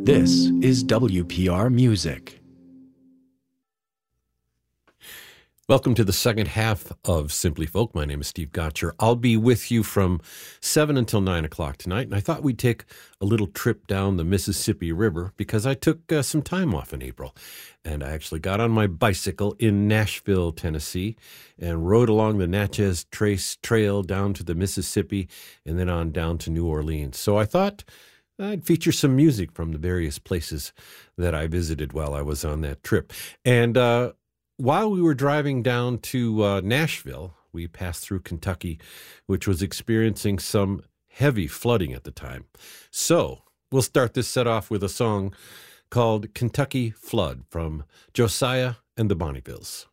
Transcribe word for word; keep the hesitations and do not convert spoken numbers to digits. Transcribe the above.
This is W P R Music. Welcome to the second half of Simply Folk. My name is Steve Gotcher. I'll be with you from seven until nine o'clock tonight, and I thought we'd take a little trip down the Mississippi River because I took uh, some time off in April, and I actually got on my bicycle in Nashville, Tennessee, and rode along the Natchez Trace Trail down to the Mississippi and then on down to New Orleans. So I thought I'd feature some music from the various places that I visited while I was on that trip. And uh, while we were driving down to uh, Nashville, we passed through Kentucky, which was experiencing some heavy flooding at the time. So we'll start this set off with a song called Kentucky Flood from Josiah and the Bonnievilles.